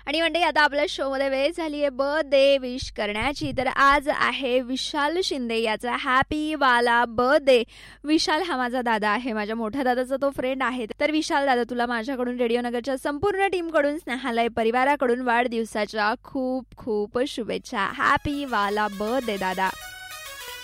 आणि मंडळी आता आपल्या शोमध्ये वेळ झाली आहे बर्थडे विश करण्याची. तर आज आहे विशाल शिंदे याचा हॅपी वाला बर्थडे. विशाल हा माझा दादा आहे, माझ्या मोठ्या दादाचा तो फ्रेंड आहे. तर विशाल दादा, तुला माझ्याकडून रेडिओ नगरच्या संपूर्ण टीमकडून, स्नेहालय परिवाराकडून वाढदिवसाच्या खूप खूप शुभेच्छा. हॅपी वाला बर्थडे दादा.